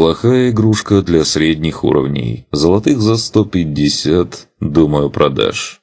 Неплохая игрушка для средних уровней. Золотых за 150, думаю, продашь.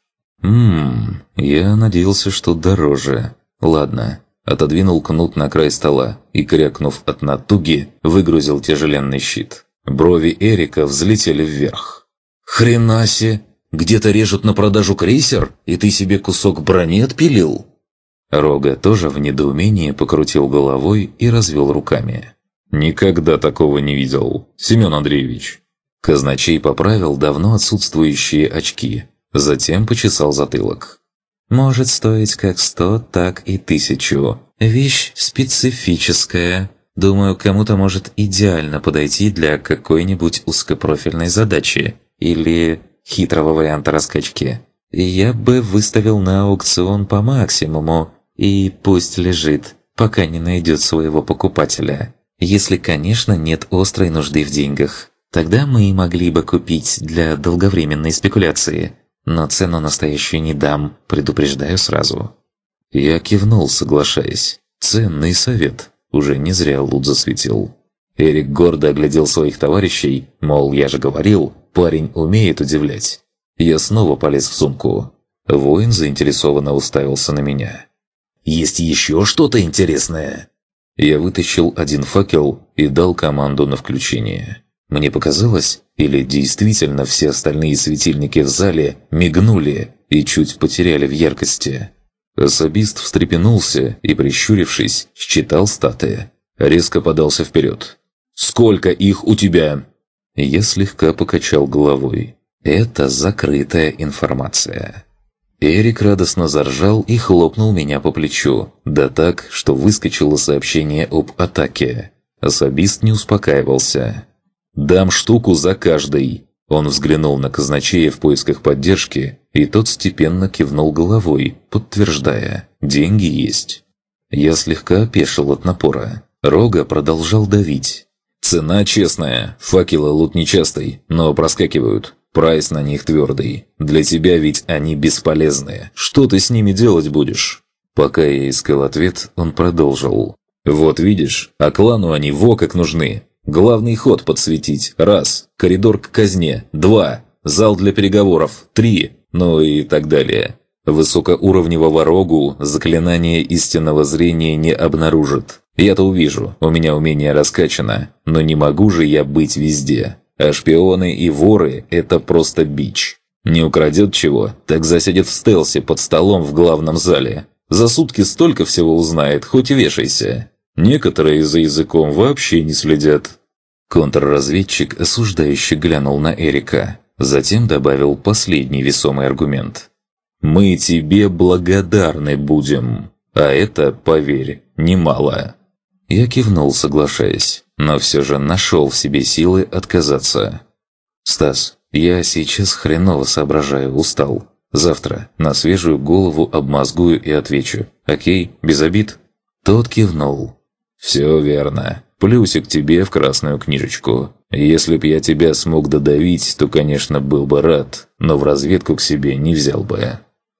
Я надеялся, что дороже. Ладно. Отодвинул кнут на край стола и, крякнув от натуги, выгрузил тяжеленный щит. Брови Эрика взлетели вверх. «Хренасе! Где-то режут на продажу крейсер, и ты себе кусок брони отпилил?» Рога тоже в недоумении покрутил головой и развел руками. «Никогда такого не видел, Семен Андреевич». Казначей поправил давно отсутствующие очки, затем почесал затылок. «Может стоить как 100, так и 1000. Вещь специфическая. Думаю, кому-то может идеально подойти для какой-нибудь узкопрофильной задачи или хитрого варианта раскачки. Я бы выставил на аукцион по максимуму, и пусть лежит, пока не найдет своего покупателя. Если, конечно, нет острой нужды в деньгах. Тогда мы и могли бы купить для долговременной спекуляции. Но цену настоящую не дам, предупреждаю сразу». Я кивнул, соглашаясь. Ценный совет. Уже не зря лут засветил. Эрик гордо оглядел своих товарищей, мол, я же говорил, парень умеет удивлять. Я снова полез в сумку. Воин заинтересованно уставился на меня. «Есть еще что-то интересное?» Я вытащил один факел и дал команду на включение. Мне показалось, или действительно все остальные светильники в зале мигнули и чуть потеряли в яркости. Особист встрепенулся и, прищурившись, считал статы. Резко подался вперед. «Сколько их у тебя?» Я слегка покачал головой. «Это закрытая информация». Эрик радостно заржал и хлопнул меня по плечу, да так, что выскочило сообщение об атаке. Особист не успокаивался. «Дам штуку за каждый!» Он взглянул на казначея в поисках поддержки, и тот степенно кивнул головой, подтверждая: деньги есть. Я слегка опешил от напора. Рога продолжал давить. «Цена честная, факелы лут нечастый, но проскакивают. Прайс на них твердый. Для тебя ведь они бесполезные. Что ты с ними делать будешь?» Пока я искал ответ, он продолжил. «Вот видишь, а клану они во как нужны. Главный ход подсветить – 1, коридор к казне – 2, зал для переговоров – 3, ну и так далее. Высокоуровневого рогу заклинание истинного зрения не обнаружит. Я-то увижу, у меня умение раскачано, но не могу же я быть везде. А шпионы и воры – это просто бич. Не украдет чего, так засядет в стелсе под столом в главном зале. За сутки столько всего узнает, хоть вешайся. Некоторые за языком вообще не следят». Контрразведчик осуждающе глянул на Эрика. Затем добавил последний весомый аргумент. «Мы тебе благодарны будем. А это, поверь, немало». Я кивнул, соглашаясь, но все же нашел в себе силы отказаться. «Стас, я сейчас хреново соображаю, устал. Завтра на свежую голову обмозгую и отвечу. Окей, без обид?» Тот кивнул. «Все верно. Плюсик тебе в красную книжечку. Если б я тебя смог додавить, то, конечно, был бы рад, но в разведку к себе не взял бы».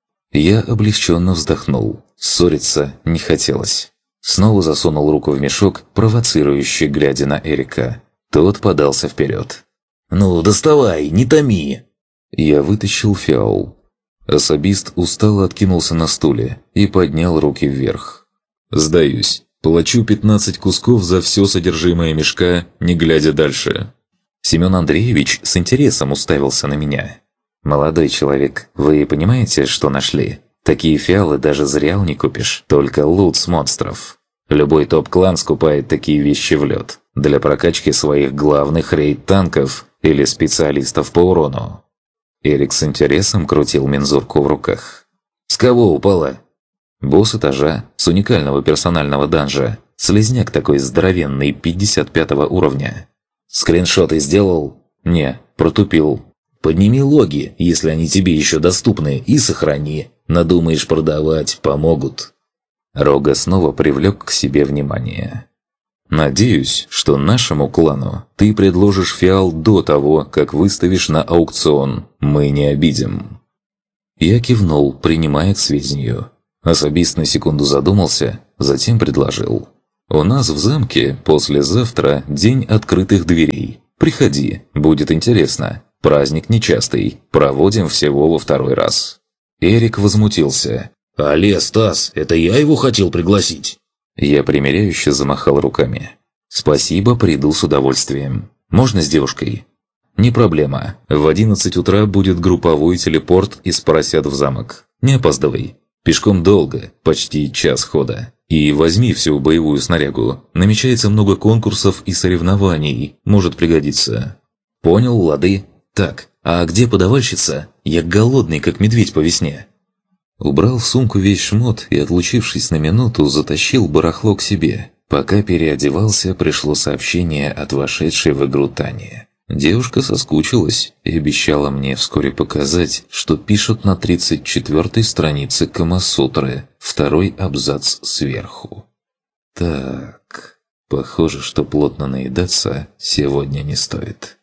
Я облегченно вздохнул. Ссориться не хотелось. Снова засунул руку в мешок, провоцирующе глядя на Эрика. Тот подался вперед. «Ну, доставай, не томи!» Я вытащил фиал. Особист устало откинулся на стуле и поднял руки вверх. «Сдаюсь. Плачу 15 кусков за все содержимое мешка, не глядя дальше». Семен Андреевич с интересом уставился на меня. «Молодой человек, вы понимаете, что нашли? Такие фиалы даже зря не купишь, только лут с монстров. Любой топ-клан скупает такие вещи в лед для прокачки своих главных рейд-танков или специалистов по урону». Эрик с интересом крутил мензурку в руках. «С кого упала?» «Босс этажа, с уникального персонального данжа. Слизняк такой здоровенный, 55 уровня». «Скриншоты сделал?» «Не, протупил». «Подними логи, если они тебе еще доступны, и сохрани. Надумаешь продавать, помогут». Рога снова привлек к себе внимание. «Надеюсь, что нашему клану ты предложишь фиал до того, как выставишь на аукцион. Мы не обидим». Я кивнул, принимая к сведению. Особист на секунду задумался, затем предложил. У нас в замке послезавтра день открытых дверей. Приходи, будет интересно. Праздник нечастый, проводим всего во второй раз». Эрик возмутился. «Алле, Стас, это я его хотел пригласить?» Я примиряюще замахал руками. «Спасибо, приду с удовольствием. Можно с девушкой?» «Не проблема. В 11 утра будет групповой телепорт из Поросят в замок. Не опаздывай. Пешком долго, почти час хода. И возьми всю боевую снарягу. Намечается много конкурсов и соревнований. Может пригодиться». «Понял, лады. Так, а где подавальщица? Я голодный, как медведь по весне». Убрал в сумку весь шмот и, отлучившись на минуту, затащил барахло к себе. Пока переодевался, пришло сообщение от вошедшей в игру Тани. Девушка соскучилась и обещала мне вскоре показать, что пишут на 34-й странице Камасутры, второй абзац сверху. Так, похоже, что плотно наедаться сегодня не стоит.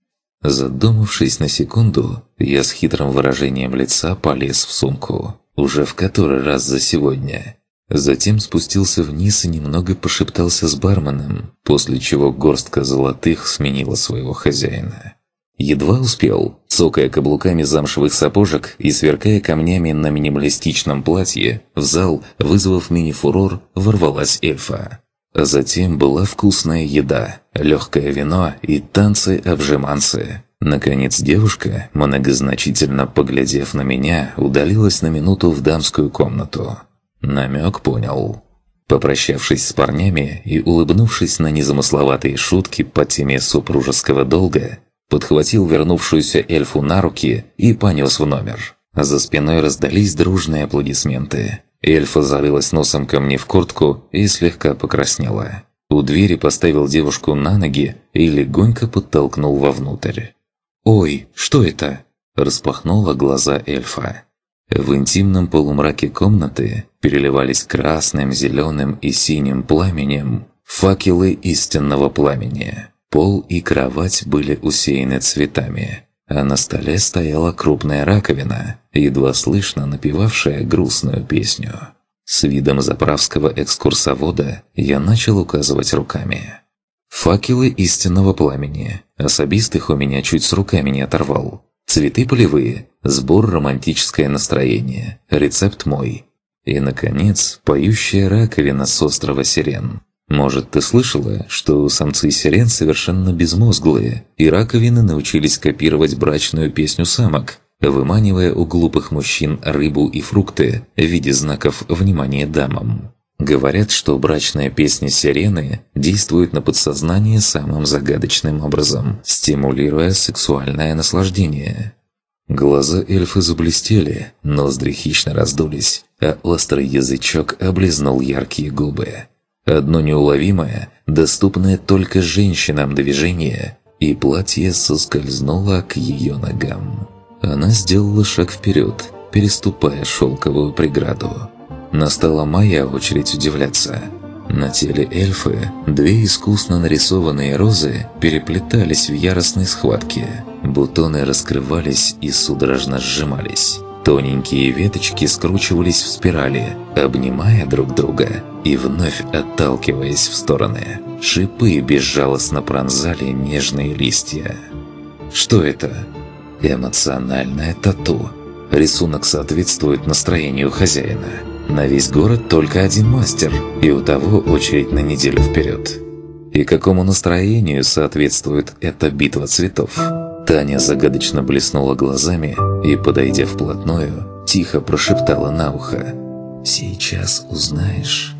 Задумавшись на секунду, я с хитрым выражением лица полез в сумку. Уже в который раз за сегодня. Затем спустился вниз и немного пошептался с барменом, после чего горстка золотых сменила своего хозяина. Едва успел, цокая каблуками замшевых сапожек и сверкая камнями на минималистичном платье, в зал, вызвав мини-фурор, ворвалась эльфа. А затем была вкусная еда, легкое вино и танцы-обжиманцы. Наконец девушка, многозначительно поглядев на меня, удалилась на минуту в дамскую комнату. Намек понял. Попрощавшись с парнями и улыбнувшись на незамысловатые шутки по теме супружеского долга, подхватил вернувшуюся эльфу на руки и понес в номер. За спиной раздались дружные аплодисменты. Эльфа зарылась носом ко мне в куртку и слегка покраснела. У двери поставил девушку на ноги и легонько подтолкнул вовнутрь. «Ой, что это?» – распахнула глаза эльфа. В интимном полумраке комнаты переливались красным, зеленым и синим пламенем факелы истинного пламени. Пол и кровать были усеяны цветами, а на столе стояла крупная раковина, едва слышно напевавшая грустную песню. С видом заправского экскурсовода я начал указывать руками. Факелы истинного пламени. Особистых у меня чуть с руками не оторвал. Цветы полевые. Сбор романтическое настроение. Рецепт мой. И, наконец, поющая раковина с острова Сирен. Может, ты слышала, что самцы сирен совершенно безмозглые, и раковины научились копировать брачную песню самок, выманивая у глупых мужчин рыбу и фрукты в виде знаков внимания дамам. Говорят, что брачная песня сирены действует на подсознание самым загадочным образом, стимулируя сексуальное наслаждение. Глаза эльфы заблестели, ноздри хищно раздулись, а острый язычок облизнул яркие губы. Одно неуловимое, доступное только женщинам движение, и платье соскользнуло к ее ногам. Она сделала шаг вперед, переступая шелковую преграду. Настала моя очередь удивляться. На теле эльфы две искусно нарисованные розы переплетались в яростной схватке. Бутоны раскрывались и судорожно сжимались. Тоненькие веточки скручивались в спирали, обнимая друг друга и вновь отталкиваясь в стороны. Шипы безжалостно пронзали нежные листья. Что это? Эмоциональное тату. Рисунок соответствует настроению хозяина. На весь город только один мастер, и у того очередь на неделю вперед. И какому настроению соответствует эта битва цветов? Таня загадочно блеснула глазами и, подойдя вплотную, тихо прошептала на ухо: «Сейчас узнаешь».